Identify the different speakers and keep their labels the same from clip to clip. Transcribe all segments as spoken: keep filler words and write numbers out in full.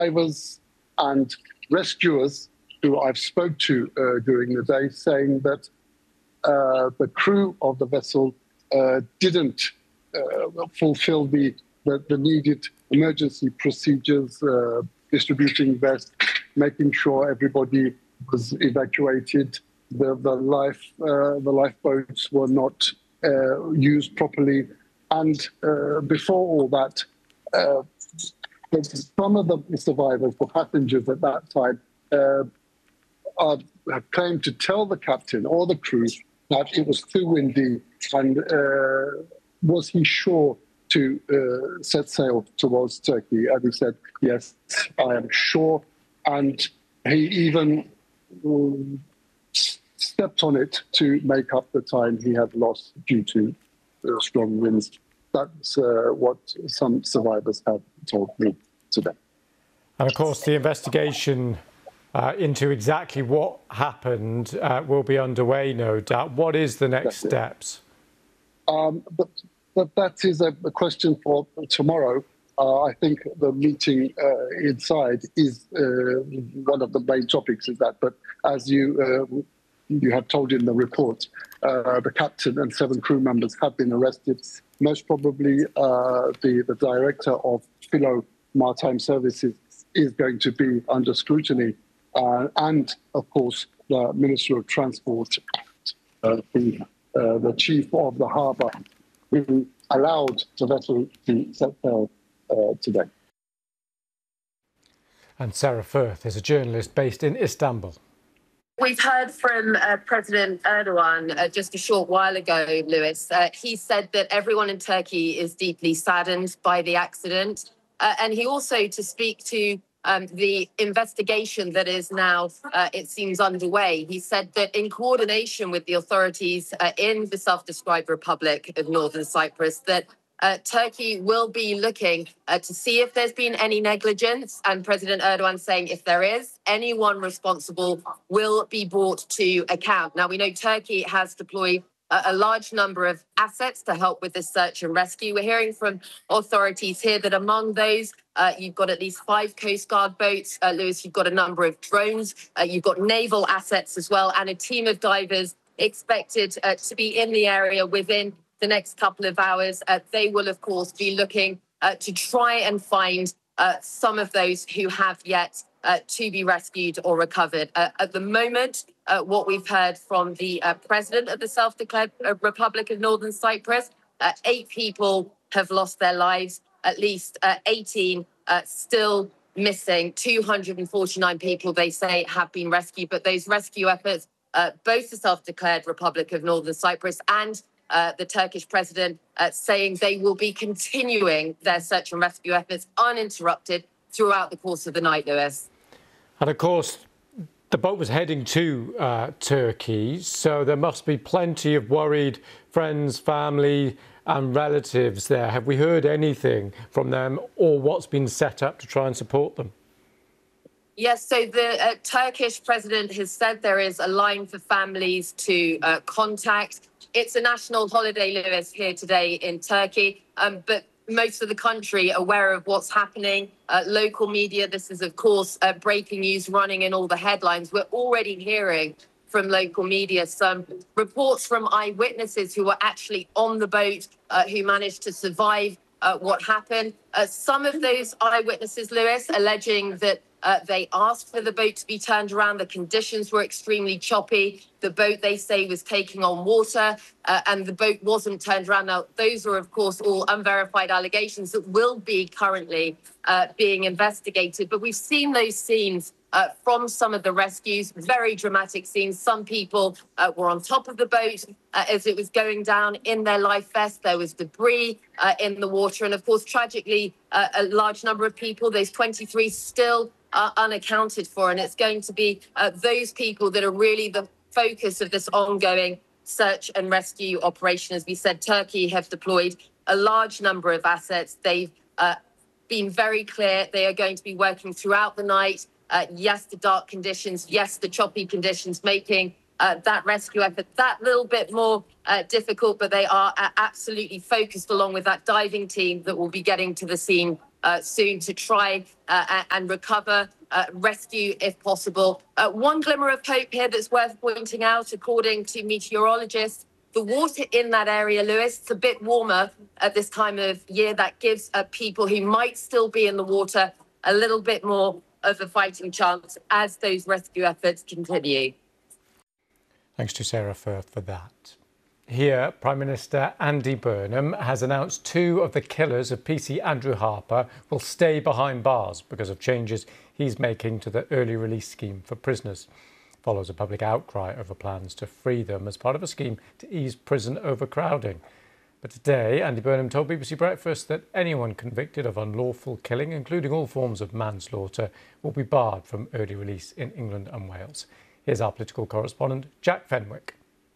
Speaker 1: survivors and rescuers who I've spoke to uh, during the day, saying that uh, the crew of the vessel uh, didn't uh, fulfill the, the, the needed emergency procedures, uh, distributing vests, making sure everybody was evacuated. The, the life uh, the lifeboats were not uh, used properly, and uh, before all that, uh, some of the survivors, the passengers at that time, uh, are, have claimed to tell the captain or the crew that it was too windy, and uh, was he sure to uh, set sail towards Turkey? And he said, yes, I am sure. And he even um, stepped on it to make up the time he had lost due to uh, strong winds. That's uh, what some survivors have told me today.
Speaker 2: And of course, the investigation uh, into exactly what happened uh, will be underway, no doubt. What is the next That's steps? Um,
Speaker 1: but, but that is a, a question for tomorrow. Uh, I think the meeting uh, inside is uh, one of the main topics is that. But as you uh, you have told in the report, uh, the captain and seven crew members have been arrested. Most probably, uh, the the director of Filo Maritime Services is going to be under scrutiny, uh, and of course the Minister of Transport, uh, the uh, the chief of the harbour, who allowed the vessel to set sail uh, today.
Speaker 2: And Sarah Firth is a journalist based in Istanbul.
Speaker 3: We've heard from uh, President Erdogan uh, just a short while ago, Lewis. Uh, he said that everyone in Turkey is deeply saddened by the accident. Uh, and he also, to speak to um, the investigation that is now, uh, it seems, underway, he said that in coordination with the authorities uh, in the self-described Republic of Northern Cyprus, that Uh, Turkey will be looking uh, to see if there's been any negligence, and President Erdogan saying if there is, anyone responsible will be brought to account. Now, we know Turkey has deployed a, a large number of assets to help with this search and rescue. We're hearing from authorities here that among those, uh, you've got at least five Coast Guard boats. Uh, Lewis, you've got a number of drones. Uh, you've got naval assets as well, and a team of divers expected uh, to be in the area within the next couple of hours. Uh, they will, of course, be looking uh, to try and find uh, some of those who have yet uh, to be rescued or recovered. Uh, at the moment, uh, what we've heard from the uh, president of the self-declared uh, Republic of Northern Cyprus, uh, eight people have lost their lives, at least uh, eighteen uh, still missing. two hundred forty-nine people, they say, have been rescued. But those rescue efforts, uh, both the self-declared Republic of Northern Cyprus and Uh, the Turkish president uh, saying they will be continuing their search and rescue efforts uninterrupted throughout the course of the night, Lewis.
Speaker 2: And of course, the boat was heading to uh, Turkey, so there must be plenty of worried friends, family and relatives there. Have we heard anything from them or what's been set up to try and support them?
Speaker 3: Yes, so the uh, Turkish president has said there is a line for families to uh, contact. It's a national holiday, Lewis, here today in Turkey, um, but most of the country aware of what's happening. Uh, local media, this is, of course, uh, breaking news running in all the headlines. We're already hearing from local media some reports from eyewitnesses who were actually on the boat, uh, who managed to survive uh, what happened. Uh, some of those eyewitnesses, Lewis, alleging that Uh, they asked for the boat to be turned around. The conditions were extremely choppy. The boat, they say, was taking on water uh, and the boat wasn't turned around. Now, those are, of course, all unverified allegations that will be currently uh, being investigated. But we've seen those scenes uh, from some of the rescues, very dramatic scenes. Some people uh, were on top of the boat uh, as it was going down in their life vest. There was debris uh, in the water. And, of course, tragically, uh, a large number of people, those twenty-three, still are unaccounted for, and it's going to be uh, those people that are really the focus of this ongoing search and rescue operation. As we said, Turkey have deployed a large number of assets. They've uh, been very clear they are going to be working throughout the night. Uh, yes, the dark conditions, yes, the choppy conditions, making uh, that rescue effort that little bit more uh, difficult, but they are uh, absolutely focused along with that diving team that will be getting to the scene uh, soon to try uh, and recover, uh, rescue if possible. Uh, one glimmer of hope here that's worth pointing out, according to meteorologists, the water in that area, Lewis, it's a bit warmer at this time of year. That gives uh, people who might still be in the water a little bit more of a fighting chance as those rescue efforts continue.
Speaker 2: Thanks to Sarah for, for that. Here, Prime Minister Andy Burnham has announced two of the killers of P C Andrew Harper will stay behind bars because of changes he's making to the early release scheme for prisoners. Follows a public outcry over plans to free them as part of a scheme to ease prison overcrowding. But today, Andy Burnham told B B C Breakfast that anyone convicted of unlawful killing, including all forms of manslaughter, will be barred from early release in England and Wales. Here's our political correspondent, Jack Fenwick.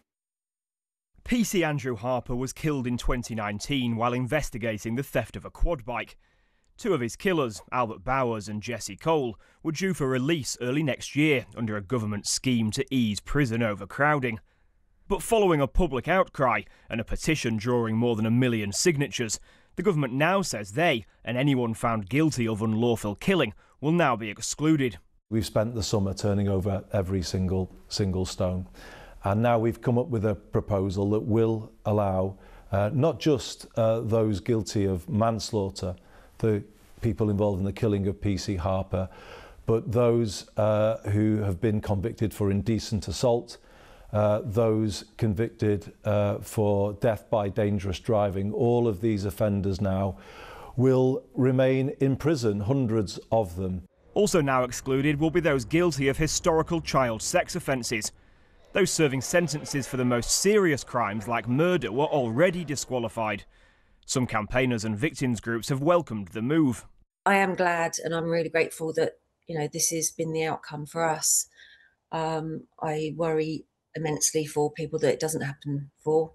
Speaker 4: P C Andrew Harper was killed in twenty nineteen while investigating the theft of a quad bike. Two of his killers, Albert Bowers and Jesse Cole, were due for release early next year under a government scheme to ease prison overcrowding. But following a public outcry and a petition drawing more than a million signatures, the government now says they, and anyone found guilty of unlawful killing, will now be excluded.
Speaker 5: We've spent the summer turning over every single single stone. And now we've come up with a proposal that will allow uh, not just uh, those guilty of manslaughter, the people involved in the killing of P C Harper, but those uh, who have been convicted for indecent assault, uh, those convicted uh, for death by dangerous driving. All of these offenders now will remain in prison, hundreds of them.
Speaker 4: Also now excluded will be those guilty of historical child sex offences. Those serving sentences for the most serious crimes like murder were already disqualified. Some campaigners and victims groups have welcomed the move.
Speaker 6: I am glad and I'm really grateful that, you know, this has been the outcome for us. Um, I worry immensely for people that it doesn't happen for.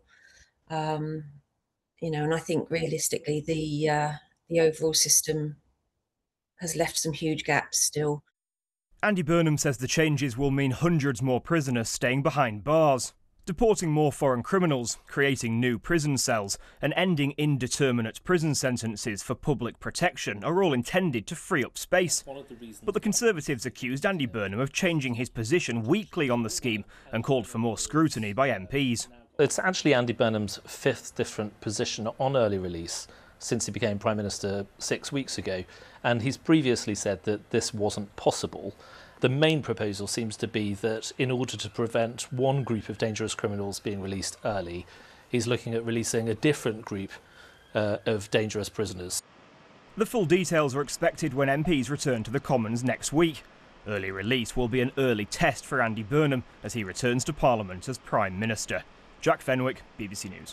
Speaker 6: Um, you know, and I think realistically the uh, the overall system has left some huge gaps still.
Speaker 4: Andy Burnham says the changes will mean hundreds more prisoners staying behind bars, deporting more foreign criminals, creating new prison cells, and ending indeterminate prison sentences for public protection are all intended to free up space. But the Conservatives accused Andy Burnham of changing his position weekly on the scheme and called for more scrutiny by M Ps.
Speaker 7: It's actually Andy Burnham's fifth different position on early release since he became Prime Minister six weeks ago, and he's previously said that this wasn't possible. The main proposal seems to be that in order to prevent one group of dangerous criminals being released early, he's looking at releasing a different group uh, of dangerous prisoners.
Speaker 4: The full details are expected when M Ps return to the Commons next week. Early release will be an early test for Andy Burnham as he returns to Parliament as Prime Minister. Jack Fenwick, B B C News.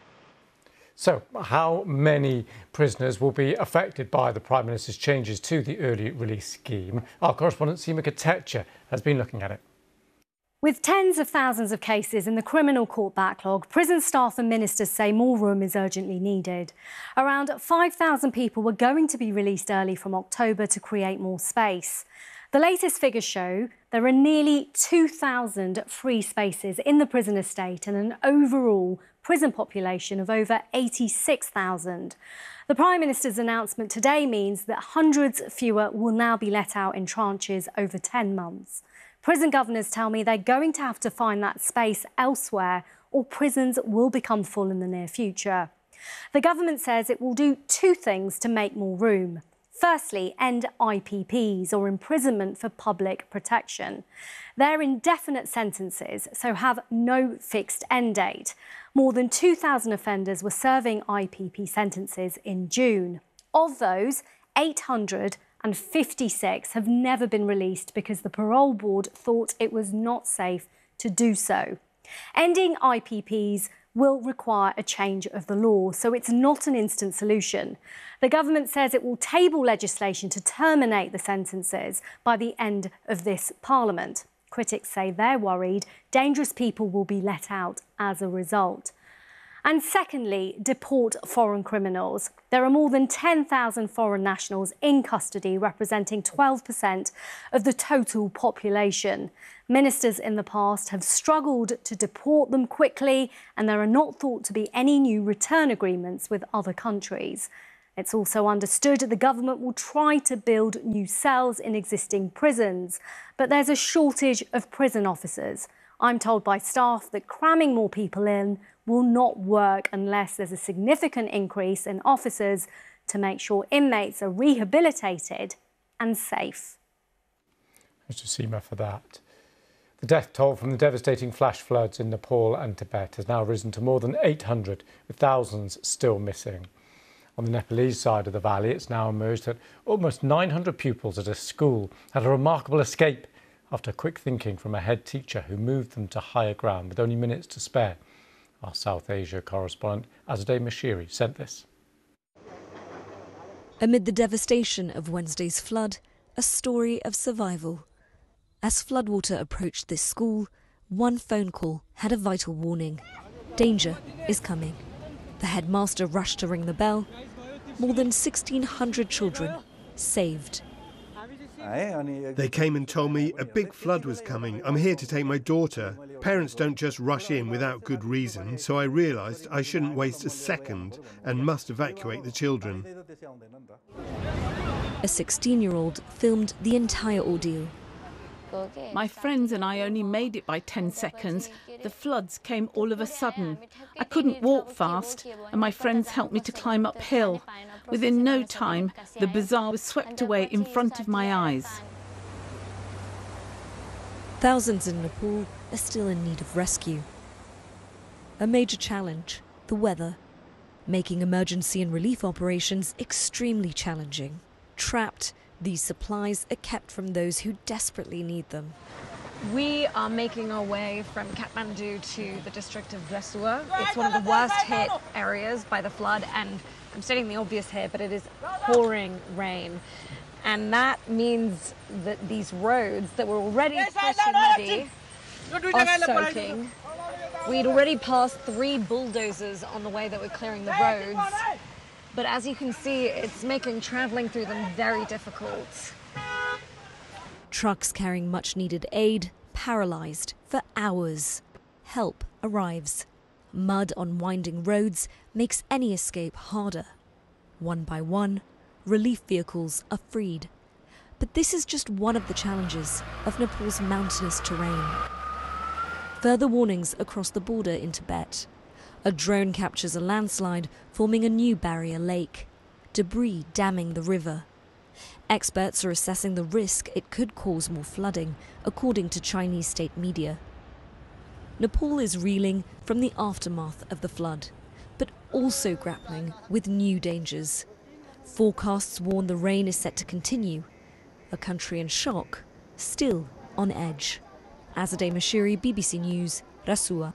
Speaker 2: So, how many prisoners will be affected by the Prime Minister's changes to the early release scheme? Our correspondent Seema Katecha has been looking at it.
Speaker 8: With tens of thousands of cases in the criminal court backlog, prison staff and ministers say more room is urgently needed. Around five thousand people were going to be released early from October to create more space. The latest figures show there are nearly two thousand free spaces in the prison estate and an overall prison population of over eighty-six thousand. The Prime Minister's announcement today means that hundreds fewer will now be let out in tranches over ten months. Prison governors tell me they're going to have to find that space elsewhere or prisons will become full in the near future. The government says it will do two things to make more room. Firstly, end I P Ps, or imprisonment for public protection. They're indefinite sentences, so have no fixed end date. More than two thousand offenders were serving I P P sentences in June. Of those, eight hundred fifty-six have never been released because the parole board thought it was not safe to do so. Ending I P Ps will require a change of the law, so it's not an instant solution. The government says it will table legislation to terminate the sentences by the end of this Parliament. Critics say they're worried dangerous people will be let out as a result. And secondly, deport foreign criminals. There are more than ten thousand foreign nationals in custody, representing twelve percent of the total population. Ministers in the past have struggled to deport them quickly, and there are not thought to be any new return agreements with other countries. It's also understood the government will try to build new cells in existing prisons, but there's a shortage of prison officers. I'm told by staff that cramming more people in will not work unless there's a significant increase in officers to make sure inmates are rehabilitated and safe.
Speaker 2: Mister Seema for that. The death toll from the devastating flash floods in Nepal and Tibet has now risen to more than eight hundred, with thousands still missing. On the Nepalese side of the valley, it's now emerged that almost nine hundred pupils at a school had a remarkable escape after quick thinking from a head teacher who moved them to higher ground with only minutes to spare. Our South Asia correspondent Azadeh Mashiri sent this.
Speaker 9: Amid the devastation of Wednesday's flood, a story of survival. As floodwater approached this school, one phone call had a vital warning. Danger is coming. The headmaster rushed to ring the bell. More than sixteen hundred children saved.
Speaker 10: They came and told me a big flood was coming. I'm here to take my daughter. Parents don't just rush in without good reason, so I realised I shouldn't waste a second and must evacuate the children.
Speaker 9: A sixteen-year-old filmed the entire ordeal.
Speaker 11: My friends and I only made it by ten seconds. The floods came all of a sudden. I couldn't walk fast, and my friends helped me to climb uphill. Within no time, the bazaar was swept away in front of my eyes.
Speaker 9: Thousands in Nepal are still in need of rescue. A major challenge, the weather, making emergency and relief operations extremely challenging. Trapped, these supplies are kept from those who desperately need them.
Speaker 12: We are making our way from Kathmandu to the district of Rasua. It's one of the worst hit areas by the flood, and I'm stating the obvious here, but it is pouring rain. And that means that these roads that were already pretty muddy are soaking. We'd already passed three bulldozers on the way that were clearing the roads. But as you can see, it's making travelling through them very difficult.
Speaker 9: Trucks carrying much-needed aid, paralysed for hours. Help arrives. Mud on winding roads makes any escape harder. One by one, relief vehicles are freed. But this is just one of the challenges of Nepal's mountainous terrain. Further warnings across the border in Tibet. A drone captures a landslide, forming a new barrier lake. Debris damming the river. Experts are assessing the risk it could cause more flooding, according to Chinese state media. Nepal is reeling from the aftermath of the flood, but also grappling with new dangers. Forecasts warn the rain is set to continue. A country in shock, still on edge. Azadeh Mashiri, B B C News, Rasua.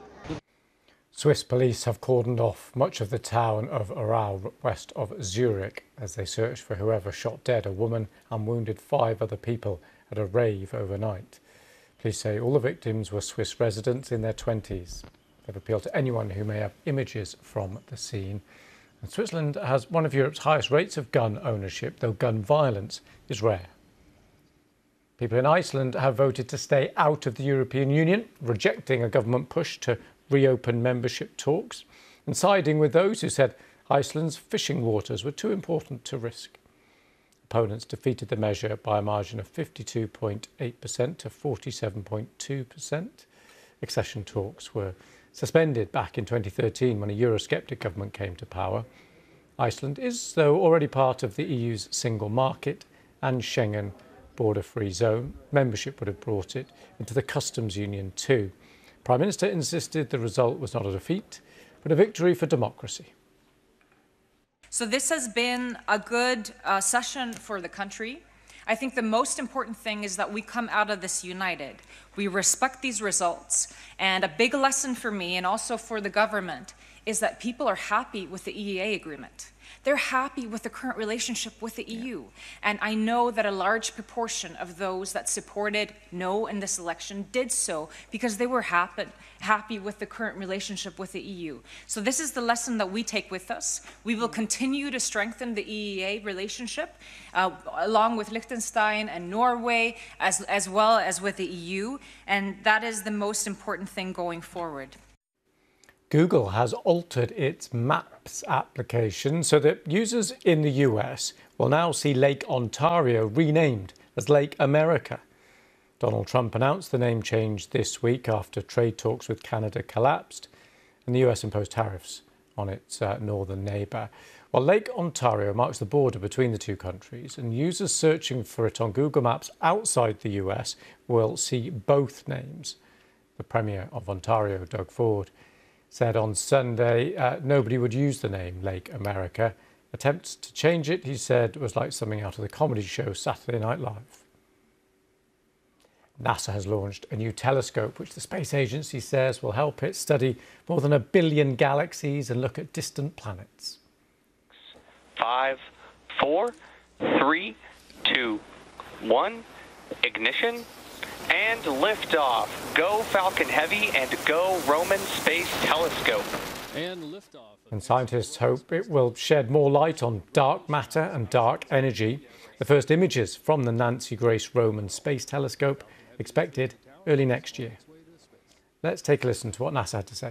Speaker 2: Swiss police have cordoned off much of the town of Aarau, west of Zurich, as they search for whoever shot dead a woman and wounded five other people at a rave overnight. Police say all the victims were Swiss residents in their twenties. They've appealed to anyone who may have images from the scene. And Switzerland has one of Europe's highest rates of gun ownership, though gun violence is rare. People in Iceland have voted to stay out of the European Union, rejecting a government push to reopen membership talks and siding with those who said Iceland's fishing waters were too important to risk. Opponents defeated the measure by a margin of fifty-two point eight percent to forty-seven point two percent. Accession talks were suspended back in twenty thirteen when a Eurosceptic government came to power. Iceland is, though, already part of the E U's single market and Schengen border-free zone. Membership would have brought it into the customs union too. Prime Minister insisted the result was not a defeat, but a victory for democracy.
Speaker 13: So this has been a good uh, session for the country. I think the most important thing is that we come out of this united. We respect these results. And a big lesson for me and also for the government is that people are happy with the E E A agreement. They're happy with the current relationship with the E U. And I know that a large proportion of those that supported no in this election did so because they were happy, happy with the current relationship with the E U. So this is the lesson that we take with us. We will continue to strengthen the E E A relationship uh, along with Liechtenstein and Norway, as, as well as with the E U. And that is the most important thing going forward.
Speaker 2: Google has altered its Maps application so that users in the U S will now see Lake Ontario renamed as Lake America. Donald Trump announced the name change this week after trade talks with Canada collapsed and the U S imposed tariffs on its uh, northern neighbour. Well, Lake Ontario marks the border between the two countries, and users searching for it on Google Maps outside the U S will see both names. The Premier of Ontario, Doug Ford, said on Sunday uh, nobody would use the name Lake America. Attempts to change it, he said, was like something out of the comedy show Saturday Night Live. NASA has launched a new telescope which the space agency says will help it study more than a billion galaxies and look at distant planets.
Speaker 14: Five, four, three, two, one, ignition, and liftoff. Go Falcon Heavy and go Roman Space Telescope.
Speaker 2: And liftoff. And scientists hope it will shed more light on dark matter and dark energy. The first images from the Nancy Grace Roman Space Telescope expected early next year. Let's take a listen to what NASA had to say.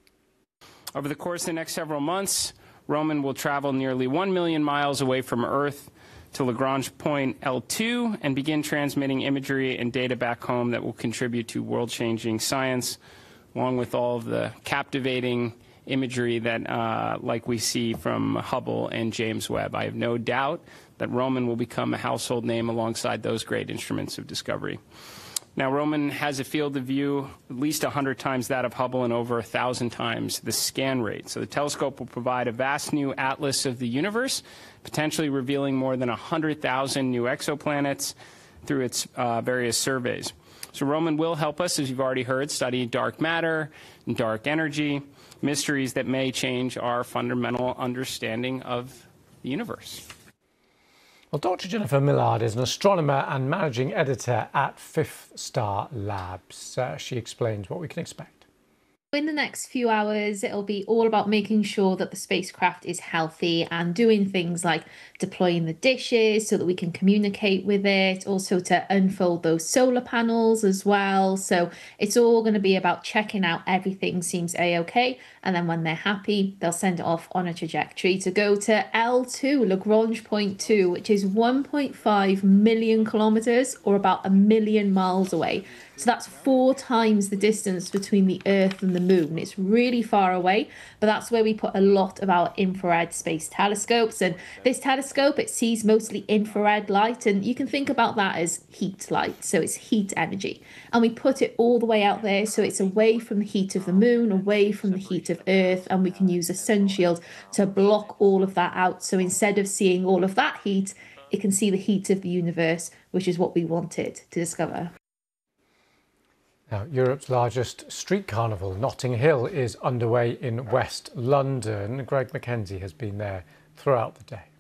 Speaker 15: Over the course of the next several months, Roman will travel nearly one million miles away from Earth to Lagrange point L two and begin transmitting imagery and data back home that will contribute to world-changing science, along with all of the captivating imagery that, uh, like we see from Hubble and James Webb. I have no doubt that Roman will become a household name alongside those great instruments of discovery. Now, Roman has a field of view at least one hundred times that of Hubble and over one thousand times the scan rate. So the telescope will provide a vast new atlas of the universe, potentially revealing more than one hundred thousand new exoplanets through its uh, various surveys. So Roman will help us, as you've already heard, study dark matter and dark energy, mysteries that may change our fundamental understanding of the universe.
Speaker 2: Well, Doctor Jennifer Millard is an astronomer and managing editor at Fifth Star Labs. Uh, she explains what we can expect.
Speaker 16: In the next few hours, it'll be all about making sure that the spacecraft is healthy and doing things like deploying the dishes so that we can communicate with it, also to unfold those solar panels as well. So it's all going to be about checking out everything seems a-okay. And then when they're happy, they'll send it off on a trajectory to go to L two, Lagrange point two, which is one point five million kilometers or about a million miles away. So that's four times the distance between the Earth and the Moon. It's really far away, but that's where we put a lot of our infrared space telescopes. And this telescope, it sees mostly infrared light, and you can think about that as heat light. So it's heat energy. And we put it all the way out there, so it's away from the heat of the Moon, away from the heat of Earth, and we can use a sun shield to block all of that out. So instead of seeing all of that heat, it can see the heat of the universe, which is what we wanted to discover.
Speaker 2: Now, Europe's largest street carnival, Notting Hill, is underway in West London. Greg Mackenzie has been there throughout the day.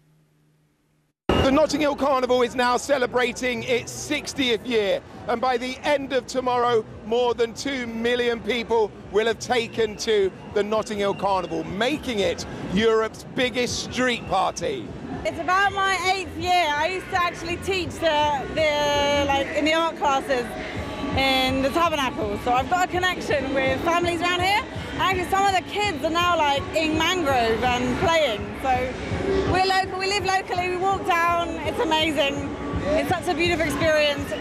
Speaker 17: The Notting Hill Carnival is now celebrating its sixtieth year, and by the end of tomorrow, more than two million people will have taken to the Notting Hill Carnival, making it Europe's biggest street party.
Speaker 18: It's about my eighth year. I used to actually teach the, the like in the art classes in the Tabernacle, so I've got a connection with families around here. Actually, some of the kids are now like in Mangrove and playing. So we're local, we live locally, we walk down, it's amazing. It's such a beautiful experience.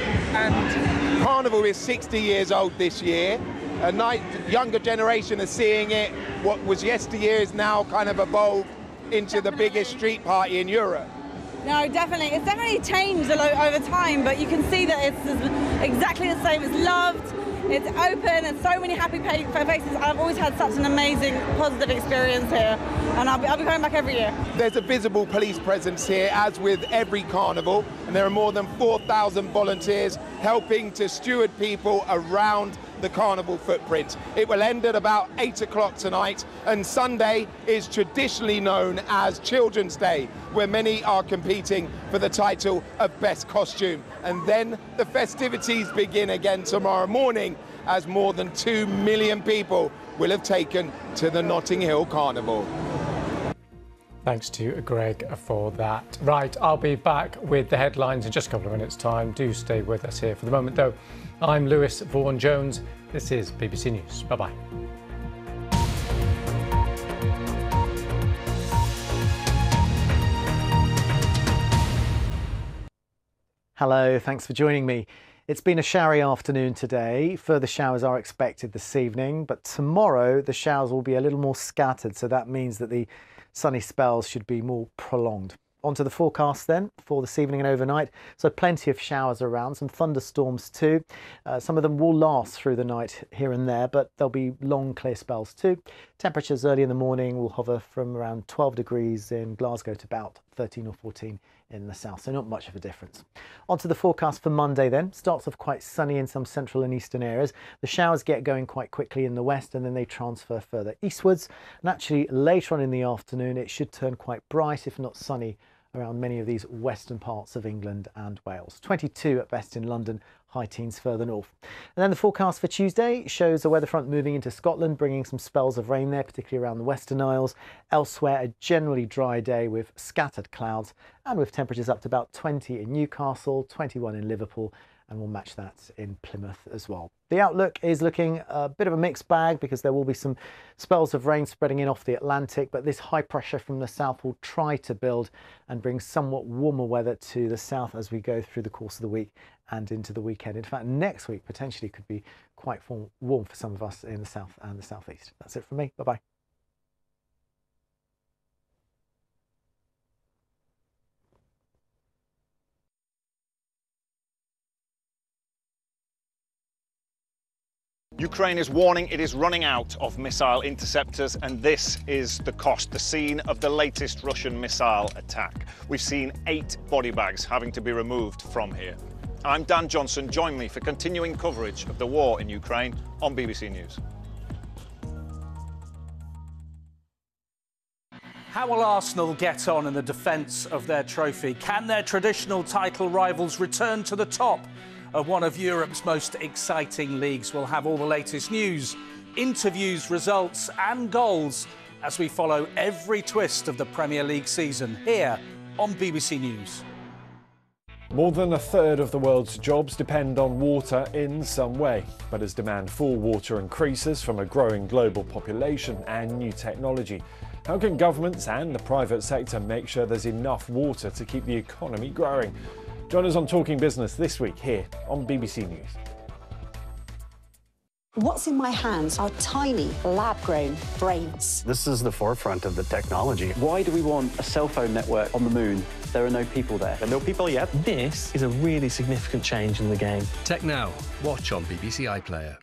Speaker 17: And Carnival is sixty years old this year. A night, younger generation are seeing it. What was yesteryear is now kind of evolved into the biggest street party in Europe.
Speaker 18: No, definitely. It's definitely changed a lot over time, but you can see that it's exactly the same. It's loved, it's open, and so many happy faces. I've always had such an amazing, positive experience here, and I'll be, I'll be coming back every year.
Speaker 17: There's a visible police presence here, as with every carnival, and there are more than four thousand volunteers helping to steward people around the carnival footprint. It will end at about eight o'clock tonight, and Sunday is traditionally known as Children's Day, where many are competing for the title of Best Costume. And then the festivities begin again tomorrow morning, as more than two million people will have taken to the Notting Hill Carnival.
Speaker 2: Thanks to Greg for that. Right, I'll be back with the headlines in just a couple of minutes' time. Do stay with us here. For the moment, though, I'm Lewis Vaughan-Jones. This is B B C News. Bye-bye.
Speaker 19: Hello, thanks for joining me. It's been a showery afternoon today. Further showers are expected this evening, but tomorrow the showers will be a little more scattered, so that means that the sunny spells should be more prolonged. On to the forecast then for this evening and overnight. So plenty of showers around, some thunderstorms too. Uh, some of them will last through the night here and there, but there'll be long clear spells too. Temperatures early in the morning will hover from around twelve degrees in Glasgow to about thirteen or fourteen in the south, so not much of a difference. On to the forecast for Monday then. Starts off quite sunny in some central and eastern areas. The showers get going quite quickly in the west and then they transfer further eastwards. And actually later on in the afternoon it should turn quite bright, if not sunny, around many of these western parts of England and Wales. twenty-two at best in London, high teens further north. And then the forecast for Tuesday shows a weather front moving into Scotland, bringing some spells of rain there, particularly around the Western Isles. Elsewhere, a generally dry day with scattered clouds and with temperatures up to about twenty in Newcastle, twenty-one in Liverpool, and we'll match that in Plymouth as well. The outlook is looking a bit of a mixed bag because there will be some spells of rain spreading in off the Atlantic, but this high pressure from the south will try to build and bring somewhat warmer weather to the south as we go through the course of the week and into the weekend. In fact, next week potentially could be quite warm for some of us in the south and the southeast. That's it from me. Bye-bye.
Speaker 20: Ukraine is warning it is running out of missile interceptors, and this is the cost, the scene of the latest Russian missile attack. We've seen eight body bags having to be removed from here. I'm Dan Johnson. Join me for continuing coverage of the war in Ukraine on B B C News.
Speaker 21: How will Arsenal get on in the defence of their trophy? Can their traditional title rivals return to the top of one of Europe's most exciting leagues? We'll have all the latest news, interviews, results and goals as we follow every twist of the Premier League season here on B B C News.
Speaker 22: More than a third of the world's jobs depend on water in some way. But as demand for water increases from a growing global population and new technology, how can governments and the private sector make sure there's enough water to keep the economy growing? Join us on Talking Business this week here on B B C News.
Speaker 23: What's in my hands are tiny lab-grown brains.
Speaker 24: This is the forefront of the technology. Why do we want a cell phone network on the moon? There are no people there. There are no people yet.
Speaker 25: This is a really significant change in the game.
Speaker 26: Tech Now. Watch on B B C iPlayer.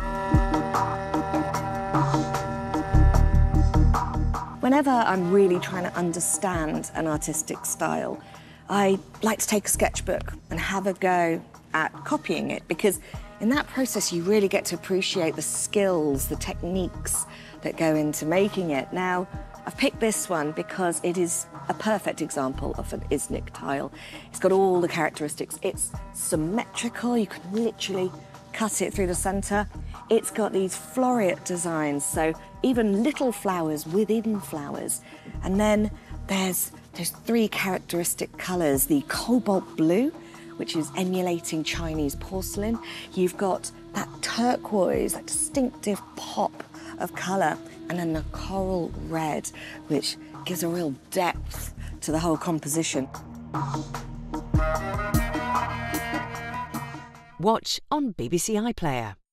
Speaker 27: Whenever I'm really trying to understand an artistic style, I like to take a sketchbook and have a go at copying it, because in that process you really get to appreciate the skills, the techniques that go into making it. Now, I've picked this one because it is a perfect example of an Iznik tile. It's got all the characteristics. It's symmetrical, you can literally cut it through the centre. It's got these floreate designs, so even little flowers within flowers. And then there's There's three characteristic colours, the cobalt blue, which is emulating Chinese porcelain. You've got that turquoise, that distinctive pop of colour, and then the coral red, which gives a real depth to the whole composition.
Speaker 28: Watch on B B C iPlayer.